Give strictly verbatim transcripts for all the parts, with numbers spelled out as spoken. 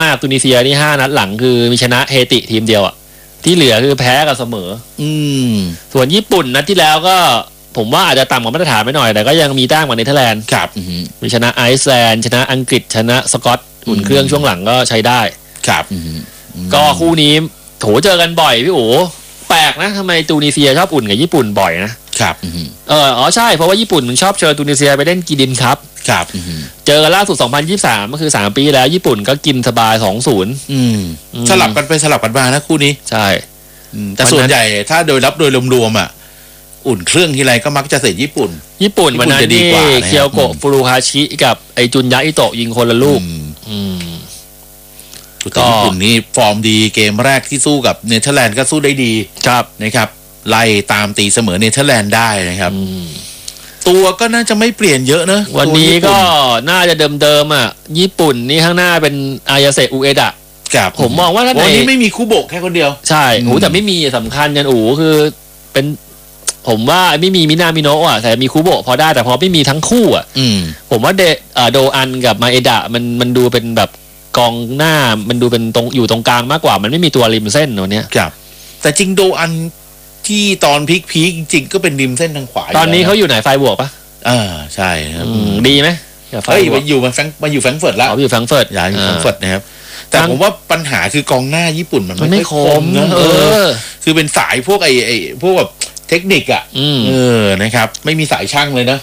มากตุนิเซียนี่ห้านัดหลังคือมีชนะเฮติทีมเดียวอ่ะที่เหลือคือแพ้กับเสมออืมส่วนญี่ปุ่นนัดที่แล้วก็ผมว่าอาจจะต่ำกว่ามาตรฐานไปหน่อยแต่ก็ยังมีแต้มกว่าเนเธอร์แลนด์ครับมีชนะไอซ์แลนด์ชนะอังกฤษชนะสกอตอุ่นเครื่องช่วงหลังก็ใช้ได้ครับก็คู่นี้โถเจอกันบ่อยพี่โอ๋แปลกนะทำไมตุนิเซียชอบอุ่นกับญี่ปุ่นบ่อยนะครับเอออ๋อใช่เพราะว่าญี่ปุ่นมันชอบเชิญตุนิเซียไปเล่นกีดินครับครับเจอกันล่าสุดสองพันยี่สิบสามก็คือสามปีแล้วญี่ปุ่นก็กินสบาย สองศูนย์อืมสลับกันไปสลับกันมานะคู่นี้ใช่แต่ส่วนใหญ่ถ้าโดยรับโดยรวมๆอ่ะอุ่นเครื่องทีไรก็มักจะเสร็จญี่ปุ่นญี่ปุ่นวันนั้นนี่เคียวโกะฟุรุฮาชิกับไอจุนยะอิโตะยิงคนละลูกก็ญี่ปุ่นนี่ฟอร์มดีเกมแรกที่สู้กับเนเธอร์แลนด์ก็สู้ได้ดีครับนะครับไล่ตามตีเสมอเนเธอร์แลนด์ได้นะครับตัวก็น่าจะไม่เปลี่ยนเยอะนะวันนี้ก็น่าจะเดิมๆอ่ะญี่ปุ่นนี่ข้างหน้าเป็นอายาเซอุเอดะผมมองว่าถ้าวันนี้ไม่มีคูโบะแค่คนเดียวใช่โอ้แต่ไม่มีสำคัญยันอูคือเป็นผมว่าไม่มีมินามิโนะอ่ะแต่มีคูโบะพอได้แต่พอไม่มีทั้งคู่อ่ะผมว่าเดโดอันกับมาเอดะมันมันดูเป็นแบบกองหน้ามันดูเป็นตรงอยู่ตรงกลางมากกว่ามันไม่มีตัวริมเส้นตัวเนี้ยครับแต่จริงโดอันที่ตอนพีคพีคจริงๆก็เป็นริมเส้นทางขวาตอนนี้เขาอยู่ไหนไฟบวกปะอ่าใช่ครับดีไหมเฮ้ยมาอยู่มาแฟงมาอยู่แฟรงก์เฟิร์ตแล้วเขาอยู่แฟรงก์เฟิร์ตย้ายอยู่แฟรงก์เฟิร์ตนะครับแต่ผมว่าปัญหาคือกองหน้าญี่ปุ่นมันไม่คมนะเออคือเป็นสายพวกไอ้ไอ้พวกแบบเทคนิคอ่ะเออนะครับไม่มีสายช่างเลยนะ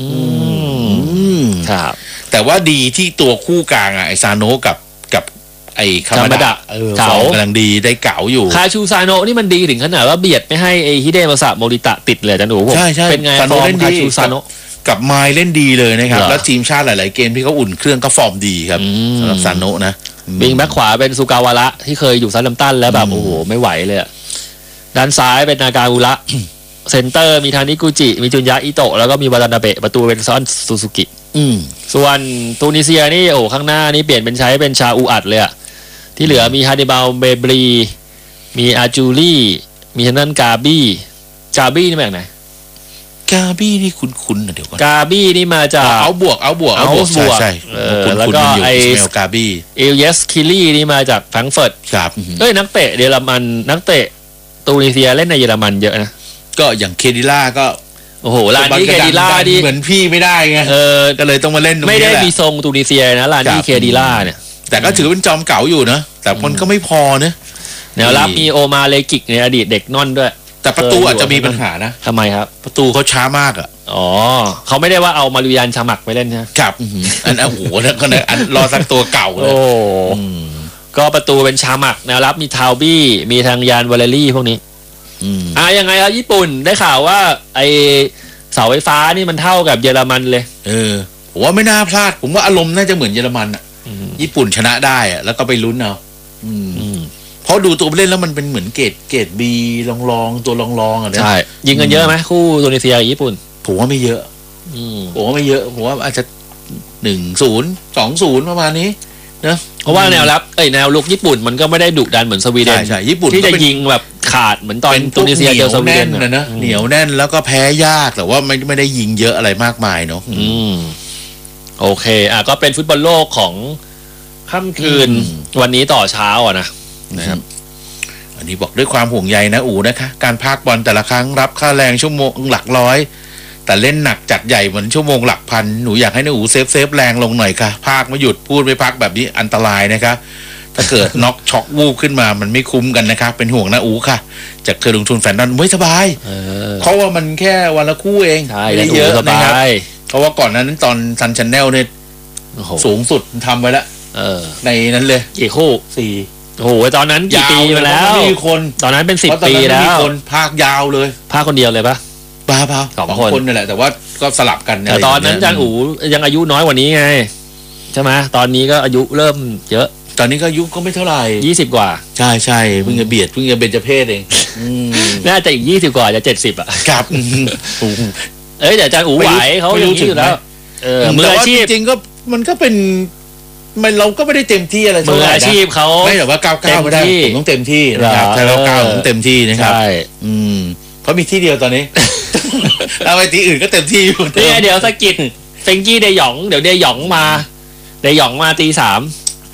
ครับแต่ว่าดีที่ตัวคู่กลางอ่ะไอซาโนะกับกับไอคามาดะเออเก่ากำลังดีได้เก๋าอยู่คาชูซาโนะนี่มันดีถึงขนาดว่าเบียดไม่ให้ไอฮิเดมาซะโมริตะติดเลยจันหนูผมใช่ใช่เป็นไงฟอร์มคาชูซาโนะกับไมล์เล่นดีเลยนะครับแล้วทีมชาติหลายๆเกมที่เขาอุ่นเครื่องก็ฟอร์มดีครับสำหรับซาโนะนะบิงแบ็คขวาเป็นสุกาวาระที่เคยอยู่ซัตแฮมป์ตันแล้วแบบโอ้โหไม่ไหวเลยด้านซ้ายเป็นนากาอุระเซนเตอร์มีทานิกุจิมีจุนยะอิโตะแล้วก็มีวาตานาเบะประตูเป็นซอนซูซูกิส่วนตูนิเซียนี่โอ้ข้างหน้านี่เปลี่ยนเป็นใช้เป็นชาอูอัดเลยอะที่เหลือมีฮานิบาลเบบรีมีอาจูรี่มีฮันนันกาบี้กาบี้นี่มาจากไหนกาบี้นี่คุ้นๆนะเดี๋ยวก่อนกาบี้นี่มาจากเอาบวกเอาบวกเอาบวกใช่แล้วก็ไอกาบี้เอลเยสคิลี่นี่มาจากแฟรงก์เฟิร์ตครับเอ้ยนักเตะเยอรมันนักเตะตูนิเซียเล่นในเยอรมันเยอะนะก็อย่างเคดิล่าก็โอ้โหลานนี้เคดิล่าดิเหมือนพี่ไม่ได้ไงเออก็เลยต้องมาเล่นตรงนี้ไม่ได้มีทรงตูนิเซียนะลานนี้เคดิล่าเนี่ยแต่ก็ถือเป็นจอมเก๋าอยู่นะแต่มันก็ไม่พอนะแนวรับมีโอมาเลกิกในอดีตเด็กนอนด้วยแต่ประตูอาจจะมีปัญหานะทำไมครับประตูเขาช้ามากอ่ะอ๋อเขาไม่ได้ว่าเอามารุยันชามักไปเล่นนะครับอันโอ้โหก็เนี่ยอันรอสักตัวเก่าเลยโอ้ก็ประตูเป็นชามักแนวรับมีทาวบี้มีทางยานวอลเลรี่พวกนี้อ่ายังไงครับญี่ปุ่นได้ข่าวว่าไอเสาไฟฟ้านี่มันเท่ากับเยอรมันเลยเออผมว่าไม่น่าพลาดผมว่าอารมณ์น่าจะเหมือนเยอรมันอ่ะญี่ปุ่นชนะได้อ่ะแล้วก็ไปลุ้นเอาเพราะดูตัวเล่นแล้วมันเป็นเหมือนเกรดเกรดบีลองๆตัวลองๆอ่ะใช่ยิงกันเยอะไหมคู่ตุนิเซียกับญี่ปุ่นผมว่าไม่เยอะผมว่าไม่เยอะผมว่าอาจจะหนึ่งศูนย์สองศูนย์ประมาณนี้นะเพราะว่าแนวรับเอ้ยแนวลุกญี่ปุ่นมันก็ไม่ได้ดุดันเหมือนสวีเดนใช่ญี่ปุ่นที่จะยิงแบบขาดเหมือนตอนตุนิเซียเจอสวีเดนนะเหนียวแน่นแล้วก็แพ้ยากแต่ว่าไม่ไม่ได้ยิงเยอะอะไรมากมายเนาะอืมโอเคอ่ะก็เป็นฟุตบอลโลกของค่ำคืนวันนี้ต่อเช้าอ่ะนะนะครับอันนี้บอกด้วยความห่วงใยนะอู๋นะคะการพากบอลแต่ละครั้งรับค่าแรงชั่วโมงหลักร้อยแต่เล่นหนักจัดใหญ่เหมือนชั่วโมงหลักพันหนูอยากให้นะอู๋เซฟเซฟแรงลงหน่อยค่ะพากไม่หยุดพูดไม่พักแบบนี้อันตรายนะคะถ้าเกิดน็อกช็อกวูบขึ้นมามันไม่คุ้มกันนะคะเป็นห่วงนะอู๋ค่ะจากเธอลงทุนแฟนดันไม่สบายเพราะว่ามันแค่วันละคู่เองไม่เยอะนะครับเพราะว่าก่อนนั้นตอนซันชันแนลเนี่ยสูงสุดทำไว้แล้วในนั้นเลยกี่คู่สี่โอ้โหตอนนั้นกี่ปีมาแล้วไม่มีคนตอนนั้นเป็นสิบปีแล้วคนภาคยาวเลยภาคคนเดียวเลยปะบ้าเปล่าสองคนนี่แหละแต่ว่าก็สลับกันแต่ตอนนั้นจันอู๋ยังอายุน้อยกว่านี้ไงใช่ไหมตอนนี้ก็อายุเริ่มเยอะตอนนี้ก็อายุก็ไม่เท่าไหร่ยี่สิบกว่าใช่ใช่เพิ่งจะเบียดเพิ่งจะเบญจเพศเองน่าจะอีกยี่สิบกว่าจะเจ็ดสิบอ่ะครับเอ้ยแต่จันอู๋ไหวเขาอย่างนี้อยู่แล้วเออมืออาชีพจริงก็มันก็เป็นมันเราก็ไม่ได้เต็มที่อะไรมืออาชีพเขาไม่แต่ว่าก้าวก้าวไม่ได้ผมต้องเต็มที่นะครับถ้าเราก้าวผมเต็มที่นะครับใช่อืมเพราะมีที่เดียวตอนนี้เอาไปที่อื่นก็เต็มที่อยู่เนี่ยเดี๋ยวสกิดเฟงกี้เดหยองเดี๋ยวเดหยองมาเดหยองมาตีสาม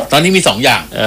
ตอนนี้มีสองอย่าง